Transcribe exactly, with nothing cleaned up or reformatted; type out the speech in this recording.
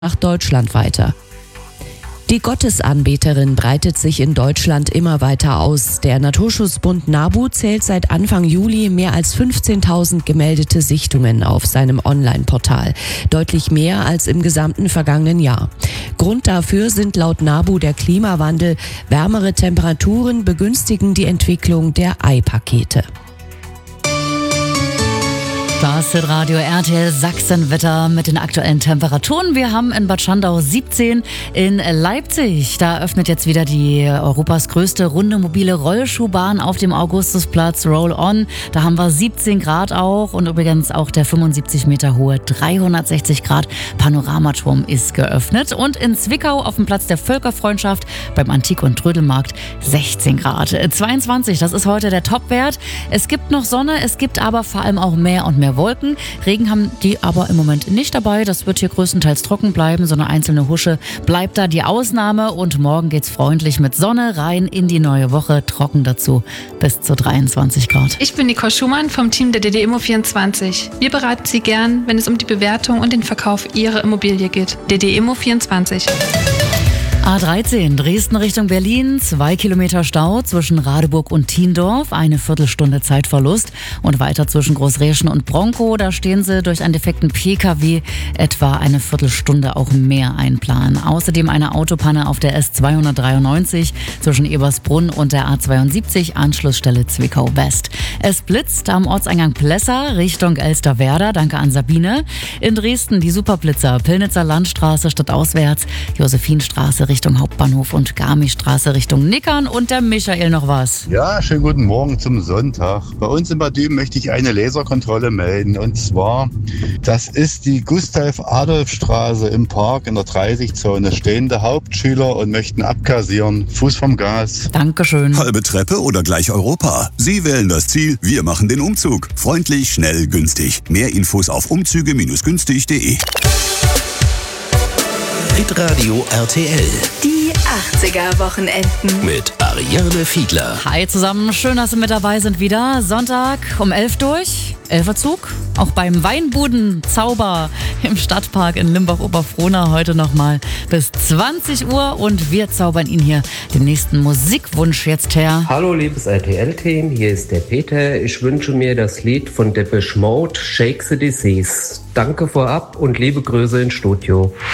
nach Deutschland weiter. Die Gottesanbeterin breitet sich in Deutschland immer weiter aus. Der Naturschutzbund NABU zählt seit Anfang Juli mehr als fünfzehntausend gemeldete Sichtungen auf seinem Online-Portal. Deutlich mehr als im gesamten vergangenen Jahr. Grund dafür sind laut NABU der Klimawandel. Wärmere Temperaturen begünstigen die Entwicklung der Eipakete. Das ist Radio R T L Sachsenwetter mit den aktuellen Temperaturen. Wir haben in Bad Schandau siebzehn, in Leipzig. Da öffnet jetzt wieder die Europas größte runde mobile Rollschuhbahn auf dem Augustusplatz Roll On. Da haben wir siebzehn Grad auch und übrigens auch der fünfundsiebzig Meter hohe dreihundertsechzig Grad Panoramaturm ist geöffnet. Und in Zwickau auf dem Platz der Völkerfreundschaft beim Antik- und Trödelmarkt sechzehn Grad. zweiundzwanzig, das ist heute der Topwert. Es gibt noch Sonne, es gibt aber vor allem auch mehr und mehr Wolken. Regen haben die aber im Moment nicht dabei. Das wird hier größtenteils trocken bleiben. So eine einzelne Husche bleibt da die Ausnahme. Und morgen geht's freundlich mit Sonne rein in die neue Woche. Trocken dazu bis zu dreiundzwanzig Grad. Ich bin Nicole Schumann vom Team der D D Immo vierundzwanzig. Wir beraten Sie gern, wenn es um die Bewertung und den Verkauf Ihrer Immobilie geht. D D Immo vierundzwanzig. A dreizehn, Dresden Richtung Berlin, zwei Kilometer Stau zwischen Radeburg und Thiendorf, eine Viertelstunde Zeitverlust und weiter zwischen Großräschen und Bronkow, da stehen Sie durch einen defekten P K W etwa eine Viertelstunde auch mehr einplanen. Außerdem eine Autopanne auf der S zweihundertdreiundneunzig zwischen Ebersbrunn und der A zweiundsiebzig, Anschlussstelle Zwickau West. Es blitzt am Ortseingang Plessa Richtung Elsterwerda, danke an Sabine. In Dresden die Superblitzer, Pillnitzer Landstraße stadtauswärts, Josephinstraße Richtung Hauptbahnhof und Garmistraße Richtung Nickern. Und der Michael noch was. Ja, schönen guten Morgen zum Sonntag. Bei uns in Bad Dürben möchte ich eine Laserkontrolle melden. Und zwar, das ist die Gustav-Adolf-Straße im Park in der dreißig-Zone. Stehende Hauptschüler und möchten abkassieren. Fuß vom Gas. Dankeschön. Halbe Treppe oder gleich Europa? Sie wählen das Ziel, wir machen den Umzug. Freundlich, schnell, günstig. Mehr Infos auf umzüge günstig punkt de. Hitradio R T L. Die achtziger-Wochenenden. Mit Ariane Fiedler. Hi zusammen, schön, dass Sie mit dabei sind wieder. Sonntag um elf durch, Elferzug. Auch beim Weinbuden-Zauber im Stadtpark in Limbach-Oberfrohna heute nochmal bis zwanzig Uhr. Und wir zaubern Ihnen hier den nächsten Musikwunsch jetzt her. Hallo liebes R T L-Team, hier ist der Peter. Ich wünsche mir das Lied von Depeche Mode, Shake the Disease. Danke vorab und liebe Grüße ins Studio.